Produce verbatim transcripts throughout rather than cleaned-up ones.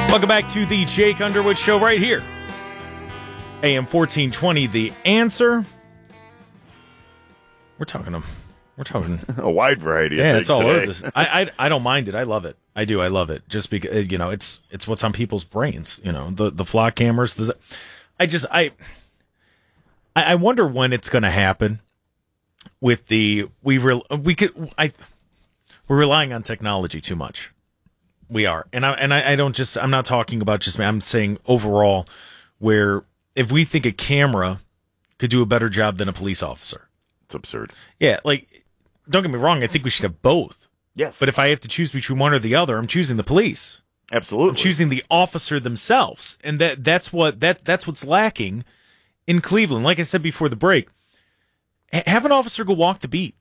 Welcome back to the Jake Underwood Show right here. A M fourteen twenty, The Answer. We're talking them. We're talking a wide variety of yeah, things it's all today. over this. I, I I don't mind it. I love it. I do. I love it. Just because, you know, it's it's what's on people's brains. You know, the the flock cameras. The, I just I I wonder when it's going to happen. With the we re, we could I we're relying on technology too much. We are, and I and I, I don't just. I'm not talking about just me. I'm saying overall, where if we think a camera could do a better job than a police officer, it's absurd. Yeah, like don't get me wrong. I think we should have both. Yes, but if I have to choose between one or the other, I'm choosing the police. Absolutely, I'm choosing the officer themselves, and that that's what that that's what's lacking in Cleveland. Like I said before the break, have an officer go walk the beat.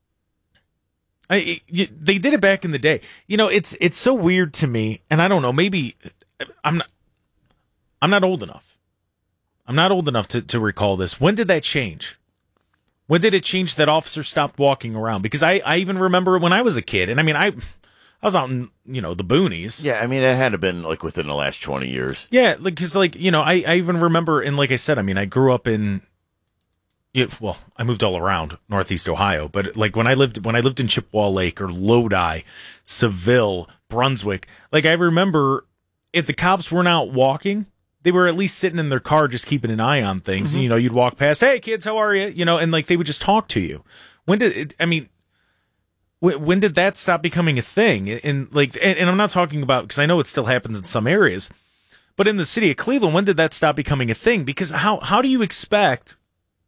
I, you, they did it back in the day. You know, it's it's so weird to me, and I don't know. Maybe I'm not. I'm not old enough. I'm not old enough to, to recall this. When did that change? When did it change that officers stopped walking around? Because I, I even remember when I was a kid, and I mean I, I was out in you know the boonies. Yeah, I mean it had to been like within the last twenty years. Yeah, like because like you know I, I even remember, and like I said, I mean I grew up in. Yeah, well, I moved all around Northeast Ohio, but like when I lived when I lived in Chippewa Lake or Lodi, Seville, Brunswick, like I remember if the cops weren't out walking, they were at least sitting in their car just keeping an eye on things. Mm-hmm. You know, you'd walk past, hey kids, how are you? You know, and like they would just talk to you. When did it, I mean? When, when did that stop becoming a thing? And like, and, and I'm not talking about because I know it still happens in some areas, but in the city of Cleveland, when did that stop becoming a thing? Because how how do you expect?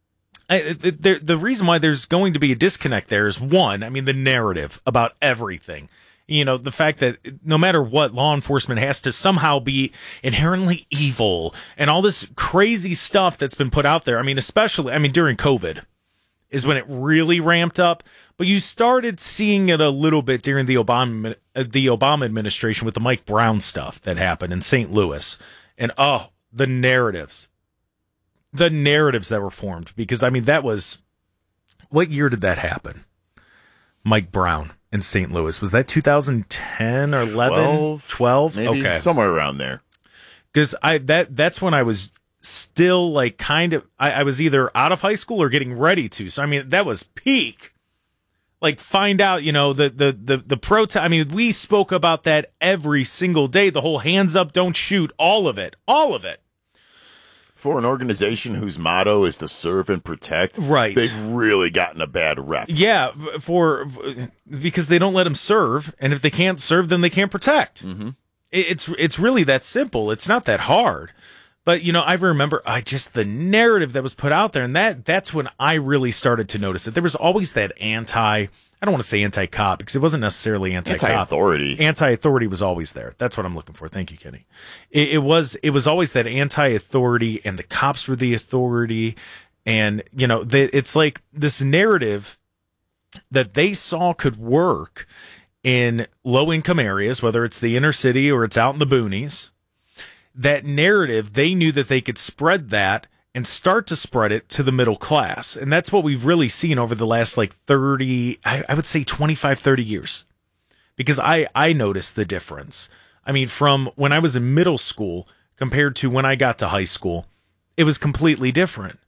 I, the, the reason why there's going to be a disconnect there is one, I mean, the narrative about everything. You know, the fact that no matter what, law enforcement has to somehow be inherently evil and all this crazy stuff that's been put out there. I mean, especially, I mean, during COVID is when it really ramped up. But you started seeing it a little bit during the Obama, the Obama administration with the Mike Brown stuff that happened in Saint Louis. And, oh, the narratives. The narratives that were formed, because I mean that was what year did that happen? Mike Brown in Saint Louis, was that two thousand ten or eleven? twelve Maybe okay, somewhere around there. Because I that that's when I was still like kind of I, I was either out of high school or getting ready to. So I mean that was peak. Like find out, you know, the the the the protest. I mean, we spoke about that every single day. The whole hands up, don't shoot, all of it, all of it. For an organization whose motto is to serve and protect, right? They've really gotten a bad rep. Yeah, for because they don't let them serve, and if they can't serve, then they can't protect. Mm-hmm. It's it's really that simple. It's not that hard. But you know, I remember I just the narrative that was put out there, and that that's when I really started to notice it. There was always that anti. I don't want to say anti-cop because it wasn't necessarily anti-cop. Anti-authority. Anti-authority was always there. That's what I'm looking for. Thank you, Kenny. It, it was it was always that anti-authority, and the cops were the authority. And, you know, the, it's like this narrative that they saw could work in low-income areas, whether it's the inner city or it's out in the boonies. That narrative, they knew that they could spread that and start to spread it to the middle class. And that's what we've really seen over the last like thirty, I, I would say twenty-five, thirty years. Because I, I noticed the difference. I mean, from when I was in middle school compared to when I got to high school, it was completely different.